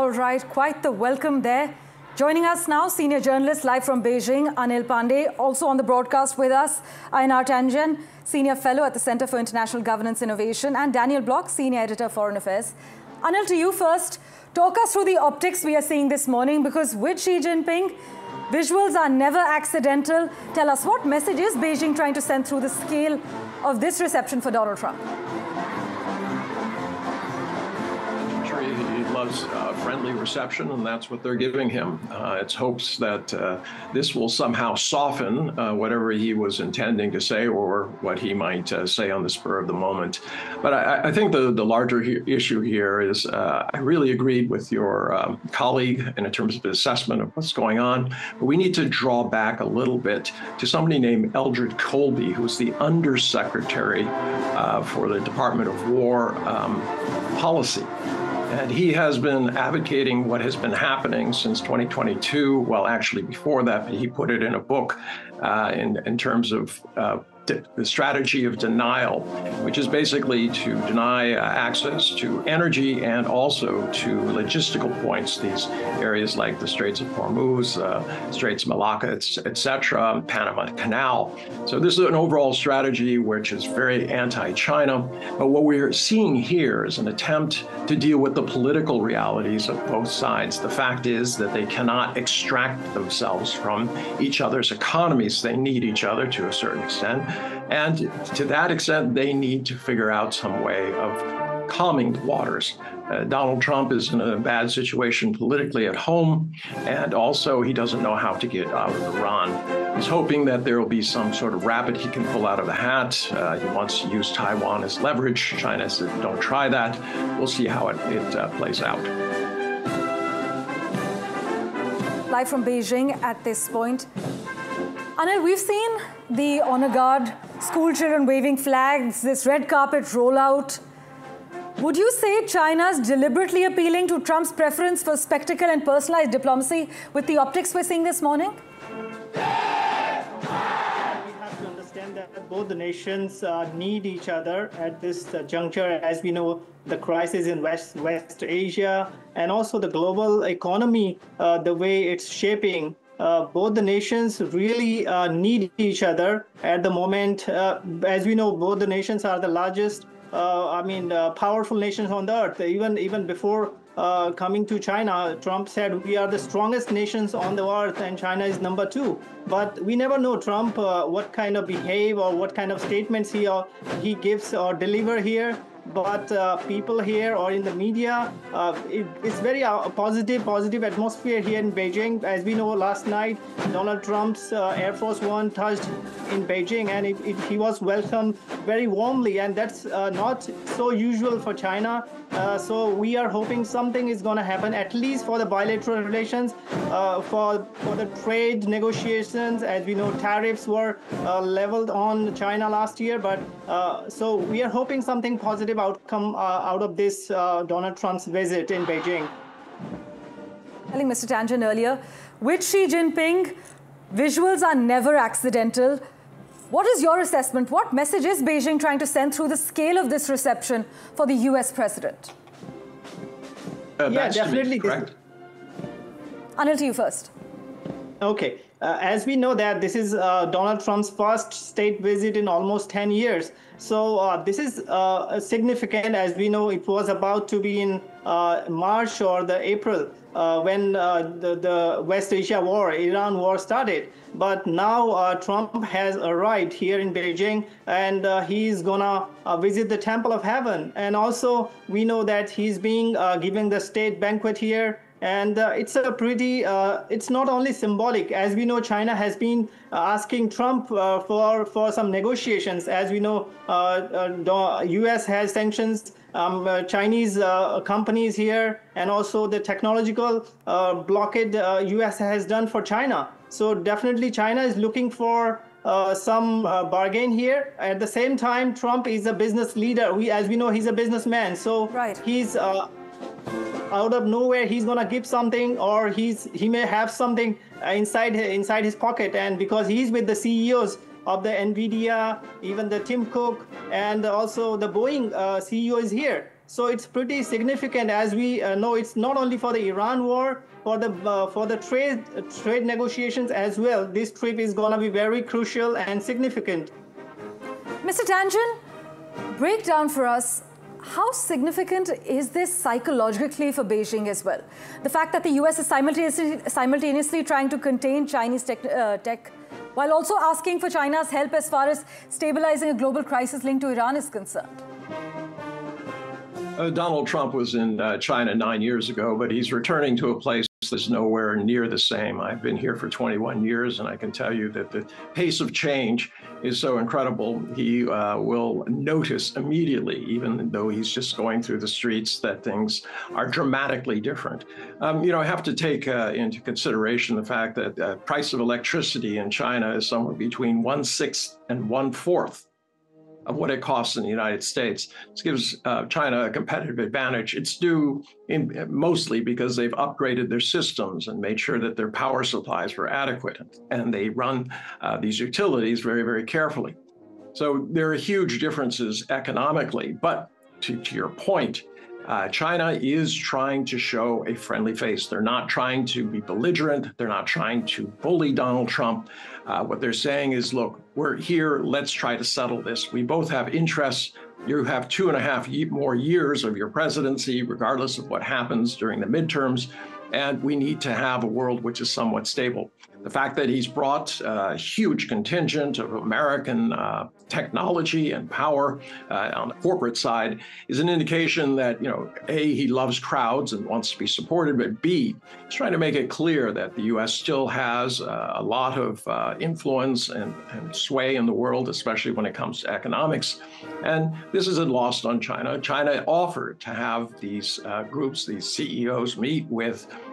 All right, quite the welcome there. Joining us now, senior journalist live from Beijing, Anil Pandey. Also on the broadcast with us, Einar Tangen, senior fellow at the Center for International Governance Innovation, and Daniel Block, senior editor, Foreign Affairs. Anil, to you first. Talk us through the optics we are seeing this morning, because with Xi Jinping, visuals are never accidental. Tell us, what message is Beijing trying to send through the scale of this reception for Donald Trump? He loves friendly reception, and that's what they're giving him. It's hopes that this will somehow soften whatever he was intending to say or what he might say on the spur of the moment. But I think the larger issue here is I really agreed with your colleague in terms of the assessment of what's going on. But we need to draw back a little bit to somebody named Eldred Colby, who's the undersecretary for the Department of War policy. And he has been advocating what has been happening since 2022. Well, actually before that, but he put it in a book in terms of the strategy of denial, which is basically to deny access to energy and also to logistical points, these areas like the Straits of Hormuz, Straits of Malacca, etc., Panama Canal. So this is an overall strategy which is very anti-China. But what we're seeing here is an attempt to deal with the political realities of both sides. The fact is that they cannot extract themselves from each other's economies. They need each other to a certain extent. And to that extent, they need to figure out some way of calming the waters. Donald Trump is in a bad situation politically at home, and also he doesn't know how to get out of Iran. He's hoping that there will be some sort of rabbit he can pull out of the hat. He wants to use Taiwan as leverage. China said, don't try that. We'll see how it plays out. Live from Beijing at this point. Anil, we've seen the honor guard, school children waving flags, this red carpet rollout. Would you say China's deliberately appealing to Trump's preference for spectacle and personalized diplomacy with the optics we're seeing this morning? We have to understand that both the nations need each other at this juncture. As we know, the crisis in West Asia and also the global economy, the way it's shaping, both the nations really need each other at the moment. As we know, both the nations are the largest, powerful nations on the earth. Even before coming to China, Trump said we are the strongest nations on the earth and China is number 2. But we never know Trump what kind of behave or what kind of statements he gives or deliver here. But people here or in the media, it's very positive atmosphere here in Beijing. As we know, last night, Donald Trump's Air Force One touched in Beijing, and he was welcomed very warmly, and that's not so usual for China. So we are hoping something is going to happen, at least for the bilateral relations, for the trade negotiations. As we know, tariffs were leveled on China last year, but so we are hoping something positive outcome out of this Donald Trump's visit in Beijing. Telling Mr. Tangen earlier, with Xi Jinping, visuals are never accidental. What is your assessment? What message is Beijing trying to send through the scale of this reception for the US president? Yeah, definitely. Correct. Anil, to you first. Okay. As we know that this is Donald Trump's first state visit in almost 10 years. So this is significant. As we know, it was about to be in March or the April when the West Asia war, Iran war started. But now Trump has arrived here in Beijing, and he's gonna visit the Temple of Heaven. And also we know that he's being given the state banquet here. And it's a pretty, it's not only symbolic. As we know, China has been asking Trump for some negotiations. As we know, US has sanctions Chinese companies here, and also the technological blockade US has done for China. So definitely China is looking for some bargain here. At the same time, Trump is a business leader. As we know, he's a businessman. So he's out of nowhere, he's gonna give something, or he may have something inside his pocket. And because he's with the CEOs of the NVIDIA, even the Tim Cook, and also the Boeing CEO is here. So it's pretty significant, as we know. It's not only for the Iran war, for the trade negotiations as well. This trip is going to be very crucial and significant. Mr. Tangent, break down for us, how significant is this psychologically for Beijing as well? The fact that the US is simultaneously trying to contain Chinese tech while also asking for China's help as far as stabilizing a global crisis linked to Iran is concerned. Donald Trump was in China 9 years ago, but he's returning to a place that's nowhere near the same. I've been here for 21 years, and I can tell you that the pace of change is so incredible. He will notice immediately, even though he's just going through the streets, that things are dramatically different. I have to take into consideration the fact that the price of electricity in China is somewhere between 1/6 and 1/4 of what it costs in the United States. This gives China a competitive advantage. It's due mostly because they've upgraded their systems and made sure that their power supplies were adequate. And they run these utilities very, very carefully. So there are huge differences economically. But to your point, China is trying to show a friendly face. They're not trying to be belligerent. They're not trying to bully Donald Trump. What they're saying is, look, we're here. Let's try to settle this. We both have interests. You have 2.5 more years of your presidency, regardless of what happens during the midterms. And we need to have a world which is somewhat stable. The fact that he's brought a huge contingent of American technology and power on the corporate side is an indication that, A, he loves crowds and wants to be supported, but B, he's trying to make it clear that the U.S. still has a lot of influence and sway in the world, especially when it comes to economics. And this isn't lost on China. China offered to have these groups, these CEOs meet with